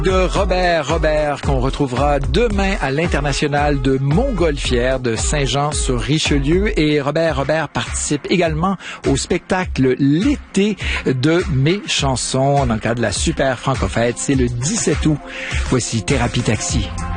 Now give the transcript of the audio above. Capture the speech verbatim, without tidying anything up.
De Robert Robert qu'on retrouvera demain à l'International de Montgolfière de Saint-Jean-sur-Richelieu. Et Robert Robert participe également au spectacle L'été de mes chansons dans le cadre de la Super Franco-Fête. C'est le dix-sept août. Voici Thérapie Taxi.